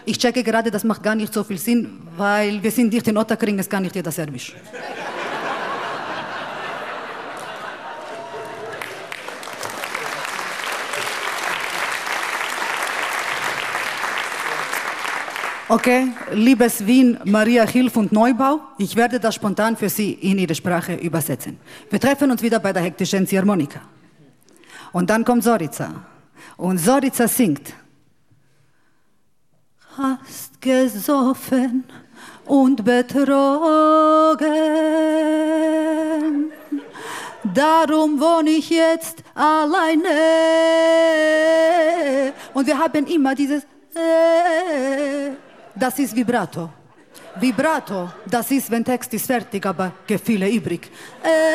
Ich checke gerade, das macht gar nicht so viel Sinn, weil wir sind dicht in Ottakring, es kann nicht jeder Serbisch. Okay, liebes Wien, Maria Hilf und Neubau, ich werde das spontan für Sie in Ihre Sprache übersetzen. Wir treffen uns wieder bei der hektischen Ziehharmonika. Und dann kommt Zorica. Und Zorica singt. Hast gesoffen und betrogen, darum wohne ich jetzt alleine. Und wir haben immer dieses das ist Vibrato. Vibrato, das ist, wenn Text ist fertig, aber Gefühle übrig.